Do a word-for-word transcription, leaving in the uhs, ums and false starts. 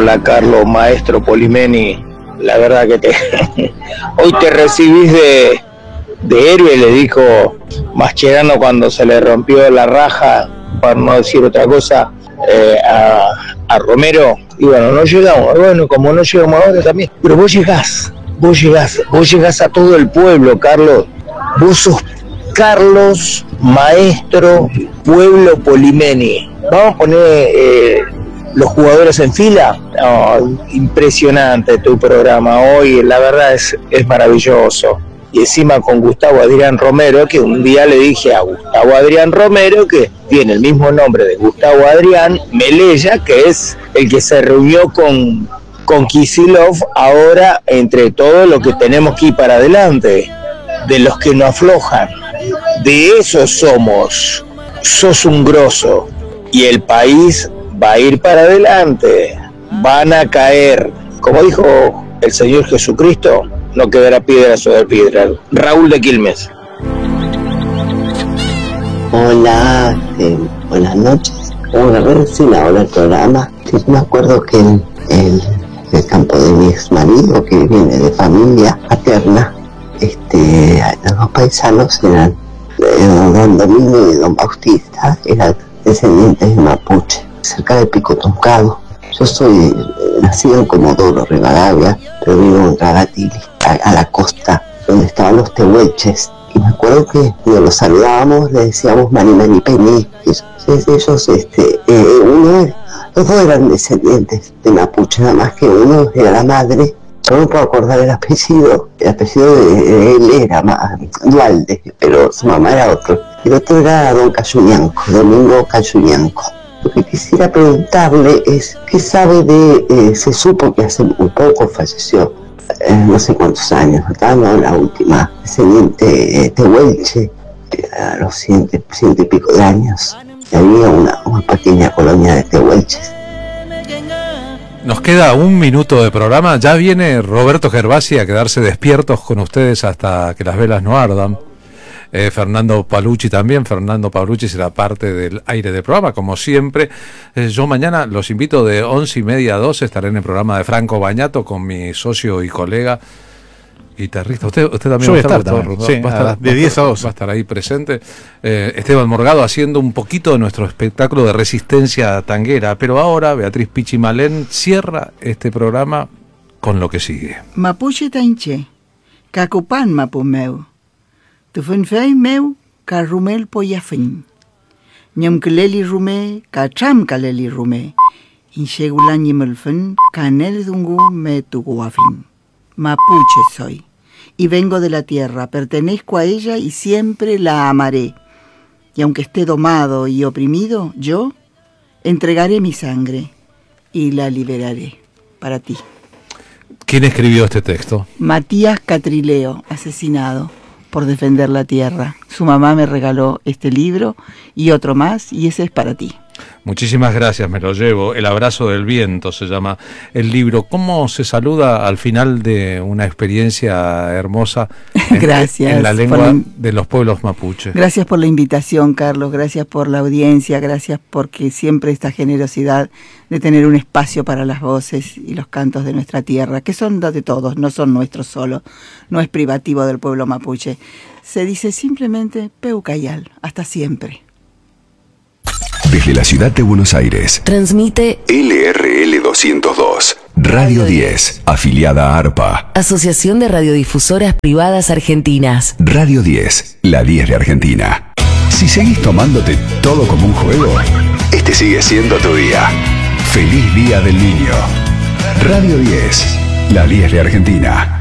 Hola Carlos, maestro Polimeni, la verdad que te hoy te recibís de, de héroe, le dijo Mascherano cuando se le rompió la raja, para no decir otra cosa, eh, a, a Romero, y bueno, no llegamos, bueno, como no llegamos ahora también, pero vos llegás, vos llegás, vos llegás a todo el pueblo, Carlos, vos sos Carlos, maestro, pueblo Polimeni. Vamos a poner eh, los jugadores en fila. Oh, impresionante tu programa hoy, la verdad es, es maravilloso. Y encima con Gustavo Adrián Romero, que un día le dije a Gustavo Adrián Romero, que tiene el mismo nombre de Gustavo Adrián Melella, que es el que se reunió con, con Kicillof, ahora entre todo lo que tenemos que ir para adelante, de los que no aflojan. De eso somos, sos un grosso, y el país va a ir para adelante, van a caer, como dijo el Señor Jesucristo, no quedará piedra sobre piedra. Raúl de Quilmes. Hola, eh, buenas noches. Bueno, recién ahora el programa. Sí, me acuerdo que en el, el campo de mi ex marido, que viene de familia paterna, este, los paisanos eran eh, don Domingo y don Bautista, eran descendientes de mapuche, cerca de Pico Truncado. Yo soy eh, nacido en Comodoro Rivadavia, pero vivo en Ragatili, a, a la costa, donde estaban los tehuelches. Y me acuerdo que cuando los saludábamos le decíamos mani mani peni. Ellos, ellos este, eh, uno, los dos eran descendientes de mapuche, nada más que uno era la madre. Yo no puedo acordar el apellido, el apellido de, de él era Dualde, pero su mamá era otro. El otro era don Cayuñanco, Domingo Cayuñanco. Lo que quisiera preguntarle es, ¿qué sabe de, eh, se supo que hace muy poco falleció, eh, no sé cuántos años, estaba en la última descendiente eh, tehuelche, eh, a los ciento, ciento y pico de años, y había una, una pequeña colonia de tehuelches. Nos queda un minuto de programa. Ya viene Roberto Gervasi a quedarse despiertos con ustedes hasta que las velas no ardan. Eh, Fernando Palucci también. Fernando Palucci será parte del aire del programa, como siempre. Eh, yo mañana los invito de once y media a doce. Estaré en el programa de Franco Bañato con mi socio y colega guitarrista. Usted, usted también yo va a estar, estar, también. Sí, va a estar de diez a doce. Va a estar ahí presente. Eh, Esteban Morgado haciendo un poquito de nuestro espectáculo de resistencia tanguera. Pero ahora Beatriz Pichimalén cierra este programa con lo que sigue. Mapuche tainche, cacupan mapumeu. Tu fenfei meu, ca rumel poyafin. Nyam keleli rume, ca cham kaleli rume. Inchegulan yemelfen, canel dungu me tuguafin. Mapuche soy, y vengo de la tierra, pertenezco a ella y siempre la amaré. Y aunque esté domado y oprimido, yo entregaré mi sangre y la liberaré para ti. ¿Quién escribió este texto? Matías Catrileo, asesinado por defender la tierra. Su mamá me regaló este libro y otro más, y ese es para ti. Muchísimas gracias, me lo llevo. El abrazo del viento se llama el libro. ¿Cómo se saluda al final de una experiencia hermosa en, gracias en la lengua la... de los pueblos mapuche? Gracias por la invitación, Carlos. Gracias por la audiencia. Gracias porque siempre esta generosidad de tener un espacio para las voces y los cantos de nuestra tierra, que son de todos, no son nuestros solo. No es privativo del pueblo mapuche. Se dice simplemente Peucayal. Hasta siempre. Desde la ciudad de Buenos Aires, transmite L R L doscientos dos, Radio diez, afiliada a ARPA. Asociación de Radiodifusoras Privadas Argentinas. Radio diez, la diez de Argentina. Si seguís tomándote todo como un juego, este sigue siendo tu día. Feliz Día del Niño. Radio diez, la diez de Argentina.